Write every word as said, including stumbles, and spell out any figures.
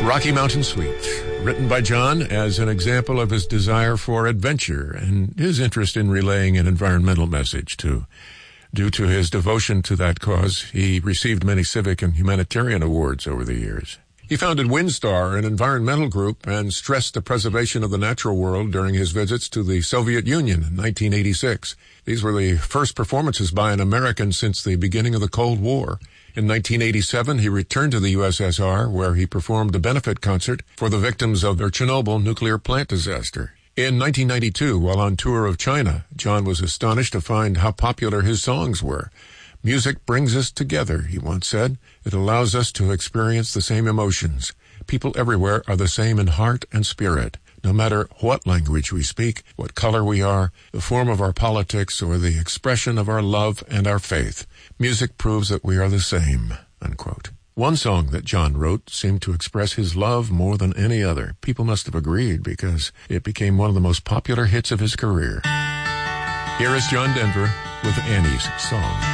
Rocky Mountain Suite, written by John as an example of his desire for adventure and his interest in relaying an environmental message too. Due to his devotion to that cause, he received many civic and humanitarian awards over the years. He founded Windstar, an environmental group, and stressed the preservation of the natural world during his visits to the Soviet Union in nineteen eighty-six. These were the first performances by an American since the beginning of the Cold War. In nineteen eighty-seven, he returned to the U S S R, where he performed a benefit concert for the victims of their Chernobyl nuclear plant disaster. In nineteen ninety-two, while on tour of China, John was astonished to find how popular his songs were. "Music brings us together," he once said. "It allows us to experience the same emotions. People everywhere are the same in heart and spirit. No matter what language we speak, what color we are, the form of our politics, or the expression of our love and our faith, music proves that we are the same." Unquote. One song that John wrote seemed to express his love more than any other. People must have agreed because it became one of the most popular hits of his career. Here is John Denver with Annie's Song.